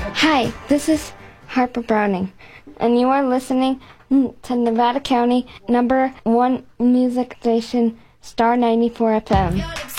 Hi, this is Harper Browning, and you are listening to Nevada County #1 music station, Star 94 FM.